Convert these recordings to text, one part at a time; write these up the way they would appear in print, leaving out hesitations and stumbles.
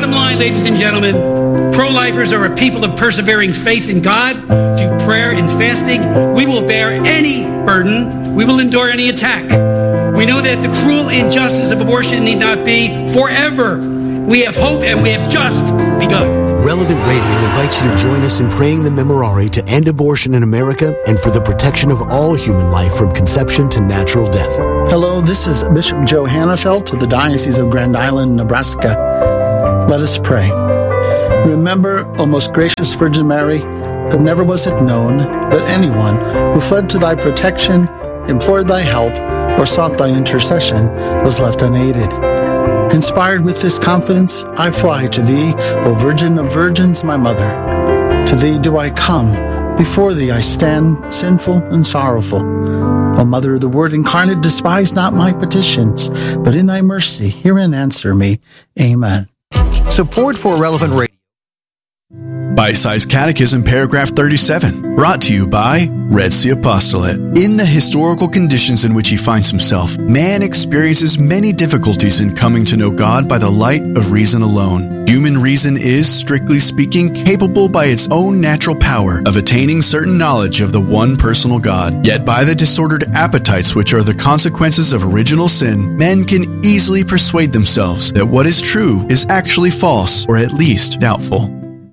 Bottom line, ladies and gentlemen, pro-lifers are a people of persevering faith in God, through prayer and fasting. We will bear any burden. We will endure any attack. We know that the cruel injustice of abortion need not be forever. We have hope, and we have just begun. Relevant Radio invites you to join us in praying the Memorare to end abortion in America and for the protection of all human life from conception to natural death. Hello, this is Bishop Joe Hannafelt of the Diocese of Grand Island, Nebraska. Let us pray. Remember, O most gracious Virgin Mary, that never was it known that anyone who fled to thy protection, implored thy help, or sought thy intercession was left unaided. Inspired with this confidence, I fly to thee, O Virgin of Virgins, my mother. To thee do I come, before thee I stand, sinful and sorrowful. O Mother of the Word incarnate, despise not my petitions, but in thy mercy hear and answer me. Amen. Support for Relevant Radio. Bite-Sized Catechism, paragraph 37, brought to you by Red Sea Apostolate. In the historical conditions in which he finds himself, man experiences many difficulties in coming to know God by the light of reason alone. Human reason is, strictly speaking, capable by its own natural power of attaining certain knowledge of the one personal God. Yet by the disordered appetites which are the consequences of original sin, men can easily persuade themselves that what is true is actually false, or at least doubtful.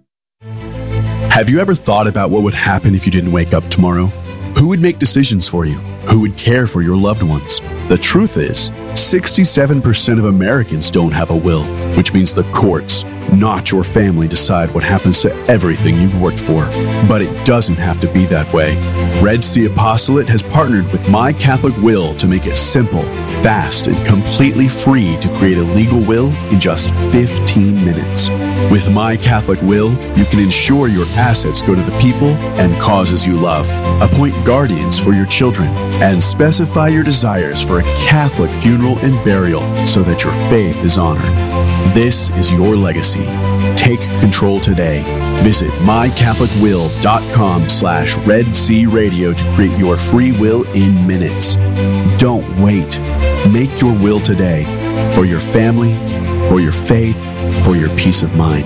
Have you ever thought about what would happen if you didn't wake up tomorrow? Who would make decisions for you? Who would care for your loved ones? The truth is, 67% of Americans don't have a will, which means the courts, not your family, decide what happens to everything you've worked for. But it doesn't have to be that way. Red Sea Apostolate has partnered with My Catholic Will to make it simple, fast, and completely free to create a legal will in just 15 minutes. With My Catholic Will, you can ensure your assets go to the people and causes you love, appoint guardians for your children, and specify your desires for a Catholic funeral and burial so that your faith is honored. This is your legacy. Take control today. Visit mycatholicwill.com/Red Sea Radio to create your free will in minutes. Don't wait. Make your will today for your family, for your faith, for your peace of mind.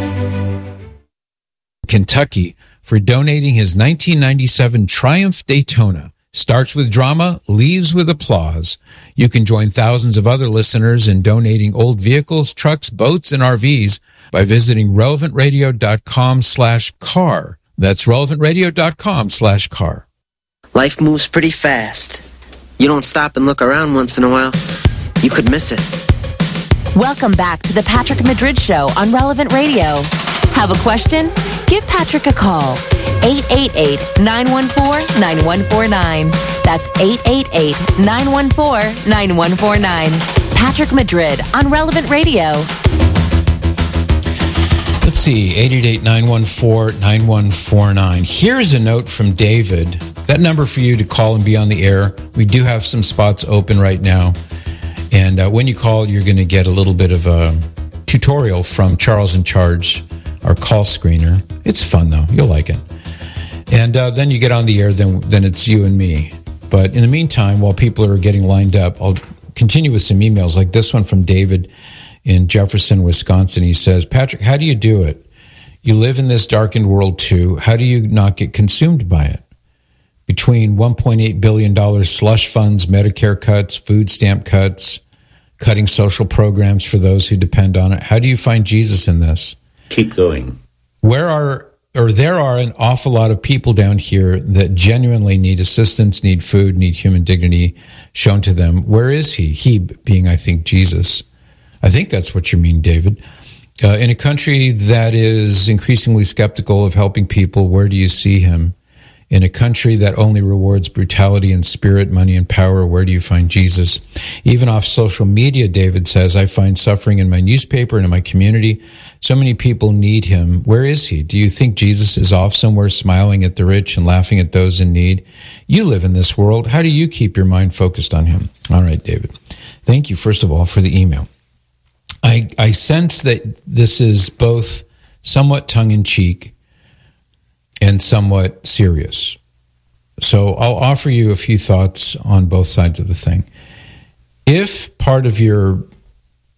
Kentucky for donating his 1997 Triumph Daytona. Starts with drama, leaves with applause. You can join thousands of other listeners in donating old vehicles, trucks, boats, and RVs by visiting relevantradio.com/car. That's relevantradio.com/car. Life moves pretty fast. You don't stop and look around once in a while, you could miss it. Welcome back to the Patrick Madrid Show on Relevant Radio. Have a question? Give Patrick a call. 888-914-9149. That's 888-914-9149. Patrick Madrid on Relevant Radio. Let's see, 888-914-9149. Here's a note from David. That number for you to call and be on the air. We do have some spots open right now. And when you call, you're going to get a little bit of a tutorial from Charles in Charge, our call screener. It's fun, though. You'll like it. And then you get on the air, then it's you and me. But in the meantime, while people are getting lined up, I'll continue with some emails like this one from David in Jefferson, Wisconsin. He says, Patrick, how do you do it? You live in this darkened world, too. How do you not get consumed by it? Between $1.8 billion slush funds, Medicare cuts, food stamp cuts, cutting social programs for those who depend on it. How do you find Jesus in this? Keep going. There are an awful lot of people down here that genuinely need assistance, need food, need human dignity shown to them. Where is he? He being, I think, Jesus. I think that's what you mean, David. In a country that is increasingly skeptical of helping people, where do you see him? In a country that only rewards brutality and spirit, money and power, where do you find Jesus? Even off social media, David says, I find suffering in my newspaper and in my community. So many people need him. Where is he? Do you think Jesus is off somewhere smiling at the rich and laughing at those in need? You live in this world. How do you keep your mind focused on him? All right, David. Thank you, first of all, for the email. I sense that this is both somewhat tongue-in-cheek and somewhat serious. So I'll offer you a few thoughts on both sides of the thing. If part of your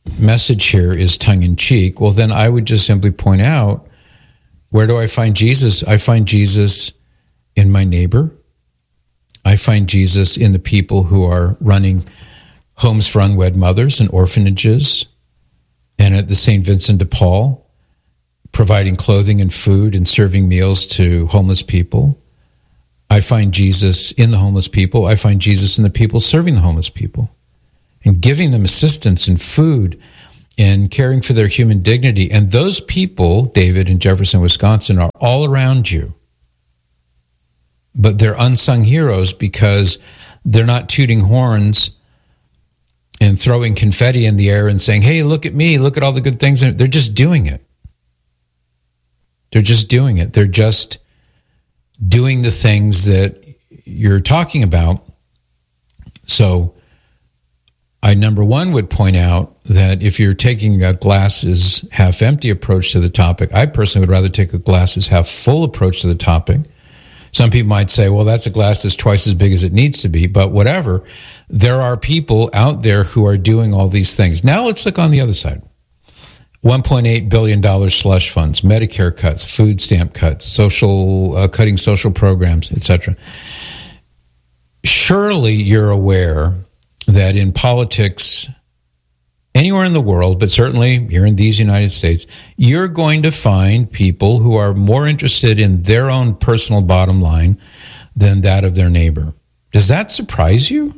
message here is tongue-in-cheek, well, then I would just simply point out, where do I find Jesus? I find Jesus in my neighbor. I find Jesus in the people who are running homes for unwed mothers and orphanages, and at the St. Vincent de Paul, providing clothing and food and serving meals to homeless people. I find Jesus in the homeless people. I find Jesus in the people serving the homeless people and giving them assistance and food and caring for their human dignity. And those people, David, in Jefferson, Wisconsin, are all around you. But they're unsung heroes because they're not tooting horns and throwing confetti in the air and saying, hey, look at me, look at all the good things. They're just doing it. They're just doing it. They're just doing the things that you're talking about. So I, number one, would point out that if you're taking a glasses half empty approach to the topic, I personally would rather take a glasses half full approach to the topic. Some people might say, well, that's a glass that's twice as big as it needs to be, but whatever. There are people out there who are doing all these things. Now let's look on the other side. $1.8 billion slush funds, Medicare cuts, food stamp cuts, cutting social programs, etc. Surely you're aware that in politics, anywhere in the world, but certainly here in these United States, you're going to find people who are more interested in their own personal bottom line than that of their neighbor. Does that surprise you?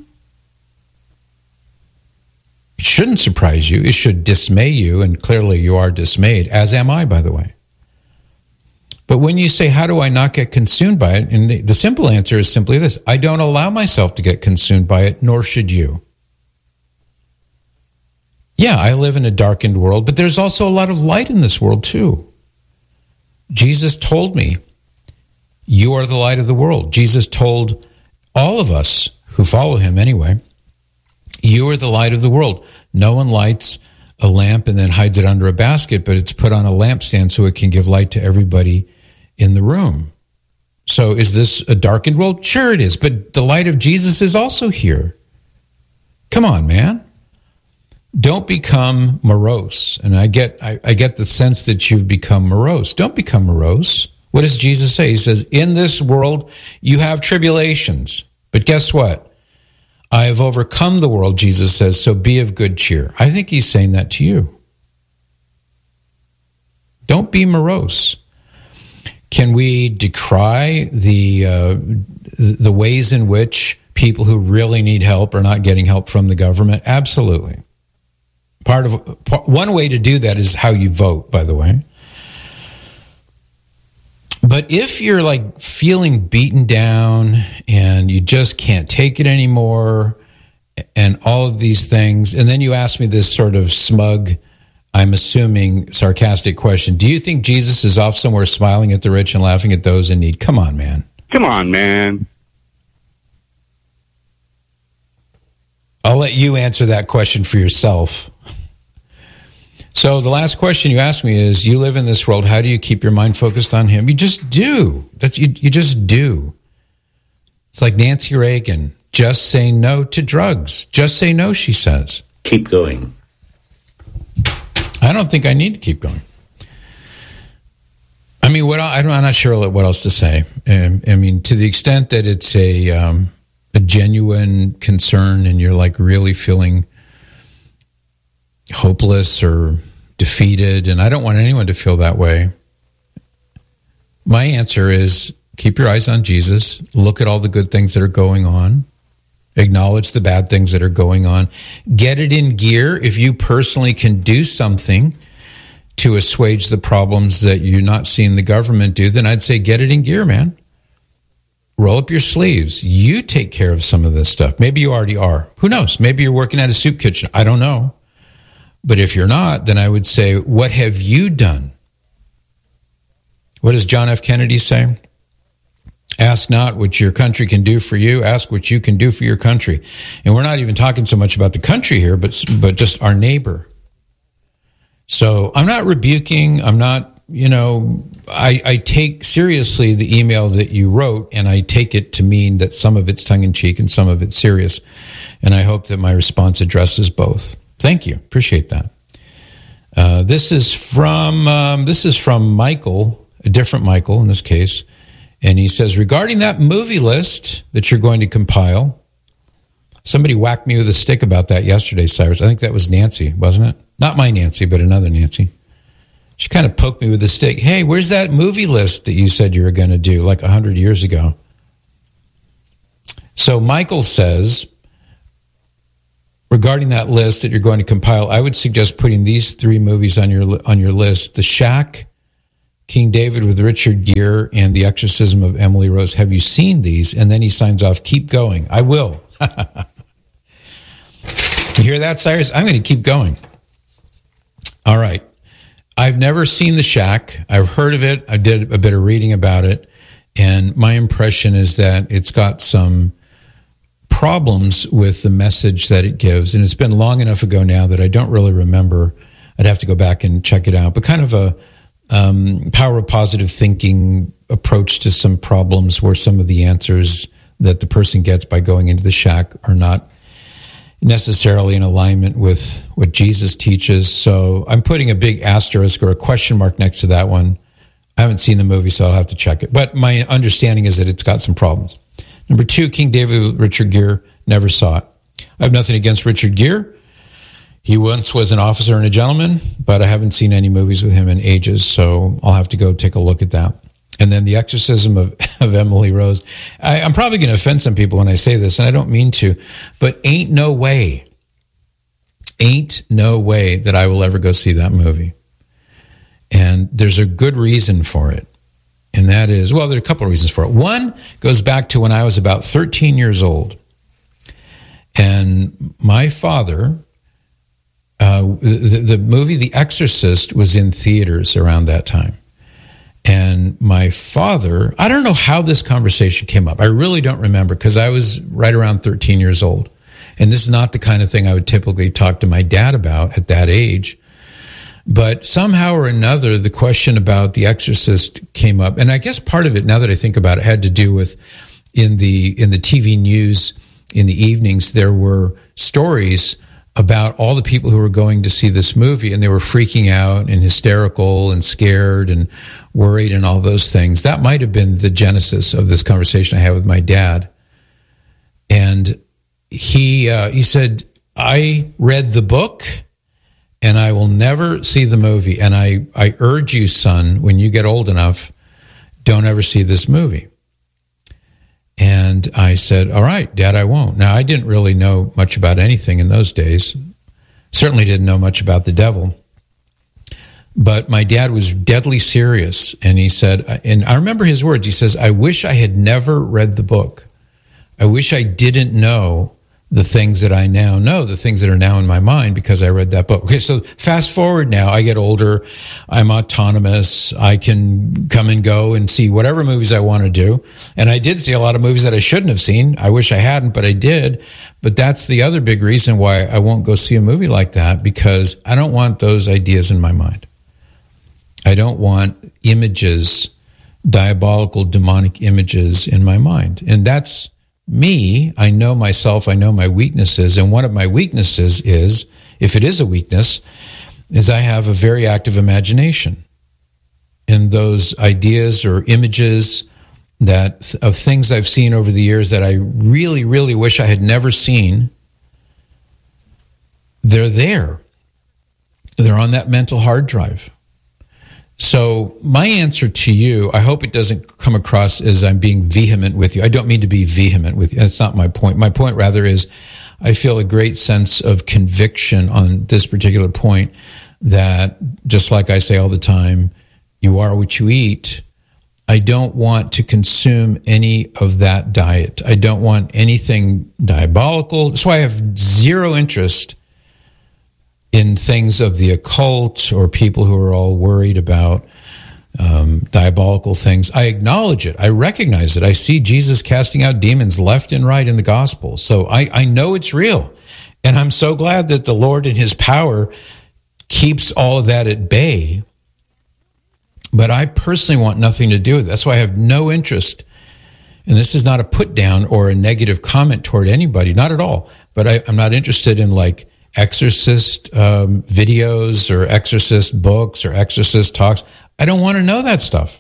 It shouldn't surprise you. It should dismay you, and clearly you are dismayed, as am I, by the way. But when you say, how do I not get consumed by it? And the simple answer is simply this: I don't allow myself to get consumed by it, nor should you. Yeah, I live in a darkened world, but there's also a lot of light in this world too. Jesus told me, you are the light of the world. Jesus told all of us who follow him anyway, you are the light of the world. No one lights a lamp and then hides it under a basket, but it's put on a lampstand so it can give light to everybody in the room. So is this a darkened world? Sure it is, but the light of Jesus is also here. Come on, man. Don't become morose. And I get the sense that you've become morose. Don't become morose. What does Jesus say? He says, in this world you have tribulations, but guess what? I have overcome the world, Jesus says, so be of good cheer. I think he's saying that to you. Don't be morose. Can we decry the ways in which people who really need help are not getting help from the government? Absolutely. One way to do that is how you vote, by the way. But if you're like feeling beaten down and you just can't take it anymore and all of these things, and then you ask me this sort of smug, I'm assuming sarcastic question, do you think Jesus is off somewhere smiling at the rich and laughing at those in need? Come on, man. Come on, man. I'll let you answer that question for yourself. So the last question you asked me is, you live in this world, how do you keep your mind focused on him? You just do. You just do. It's like Nancy Reagan, just say no to drugs. Just say no, she says. Keep going. I don't think I need to keep going. I mean, I'm not sure what else to say. I mean, to the extent that it's a genuine concern and you're like really feeling hopeless or defeated, and I don't want anyone to feel that way. My answer is keep your eyes on Jesus, look at all the good things that are going on, acknowledge the bad things that are going on, get it in gear. If you personally can do something to assuage the problems that you're not seeing the government do, then I'd say get it in gear, man. Roll up your sleeves. You take care of some of this stuff. Maybe you already are. Who knows? Maybe you're working at a soup kitchen. I don't know. But if you're not, then I would say, what have you done? What does John F. Kennedy say? Ask not what your country can do for you. Ask what you can do for your country. And we're not even talking so much about the country here, but just our neighbor. So I'm not rebuking. I'm not, I take seriously the email that you wrote, and I take it to mean that some of it's tongue-in-cheek and some of it's serious. And I hope that my response addresses both. Thank you. Appreciate that. This is from Michael, a different Michael in this case. And he says, regarding that movie list that you're going to compile, somebody whacked me with a stick about that yesterday, Cyrus. I think that was Nancy, wasn't it? Not my Nancy, but another Nancy. She kind of poked me with a stick. Hey, where's that movie list that you said you were going to do like 100 years ago? So Michael says, regarding that list that you're going to compile, I would suggest putting these 3 movies on your list: The Shack, King David with Richard Gere, and The Exorcism of Emily Rose. Have you seen these? And then he signs off, keep going. I will. You hear that, Cyrus? I'm going to keep going. All right. I've never seen The Shack. I've heard of it. I did a bit of reading about it. And my impression is that it's got some problems with the message that it gives. And it's been long enough ago now that I don't really remember. I'd have to go back and check it out. But kind of a power of positive thinking approach to some problems where some of the answers that the person gets by going into the shack are not necessarily in alignment with what Jesus teaches. So I'm putting a big asterisk or a question mark next to that one. I haven't seen the movie, so I'll have to check it. But my understanding is that it's got some problems. Number 2, King David with Richard Gere, never saw it. I have nothing against Richard Gere. He once was an officer and a gentleman, but I haven't seen any movies with him in ages, so I'll have to go take a look at that. And then The Exorcism of Emily Rose. I'm probably going to offend some people when I say this, and I don't mean to, but ain't no way that I will ever go see that movie. And there's a good reason for it. And that is, well, there are a couple of reasons for it. One goes back to when I was about 13 years old. And my father, the movie The Exorcist was in theaters around that time. And my father, I don't know how this conversation came up. I really don't remember because I was right around 13 years old. And this is not the kind of thing I would typically talk to my dad about at that age. But somehow or another, the question about The Exorcist came up. And I guess part of it, now that I think about it, had to do with in the TV news in the evenings, there were stories about all the people who were going to see this movie, and they were freaking out and hysterical and scared and worried and all those things. That might have been the genesis of this conversation I had with my dad. And he said, I read the book and I will never see the movie. And I urge you, son, when you get old enough, don't ever see this movie. And I said, all right, Dad, I won't. Now, I didn't really know much about anything in those days. Certainly didn't know much about the devil. But my dad was deadly serious. And he said, and I remember his words, he says, I wish I had never read the book. I wish I didn't know the things that I now know, the things that are now in my mind because I read that book. Okay, so fast forward now, I get older, I'm autonomous, I can come and go and see whatever movies I want to do. And I did see a lot of movies that I shouldn't have seen. I wish I hadn't, but I did. But that's the other big reason why I won't go see a movie like that, because I don't want those ideas in my mind. I don't want images, diabolical, demonic images in my mind. And that's me. I know myself. I know my weaknesses. And one of my weaknesses is, if it is a weakness, is I have a very active imagination. And those ideas or images that of things I've seen over the years that I really, really wish I had never seen, they're there. They're on that mental hard drive. So my answer to you, I hope it doesn't come across as I'm being vehement with you. I don't mean to be vehement with you. That's not my point. My point rather is I feel a great sense of conviction on this particular point that, just like I say all the time, you are what you eat. I don't want to consume any of that diet. I don't want anything diabolical. That's why I have zero interest in things of the occult or people who are all worried about diabolical things. I acknowledge it. I recognize it. I see Jesus casting out demons left and right in the gospel. So I know it's real. And I'm so glad that the Lord in his power keeps all of that at bay. But I personally want nothing to do with it. That's why I have no interest. And this is not a put down or a negative comment toward anybody. Not at all. But I'm not interested in like exorcist videos or exorcist books or exorcist talks. I don't want to know that stuff.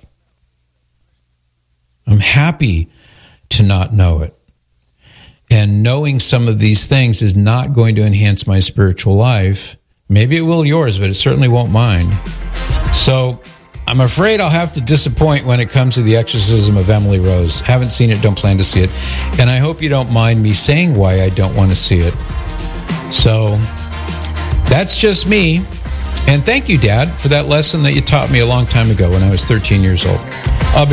I'm happy to not know it. And knowing some of these things is not going to enhance my spiritual life. Maybe it will yours, but it certainly won't mine. So I'm afraid I'll have to disappoint when it comes to The Exorcism of Emily Rose. Haven't seen it, don't plan to see it. And I hope you don't mind me saying why I don't want to see it. So that's just me. And thank you, Dad, for that lesson that you taught me a long time ago when I was 13 years old.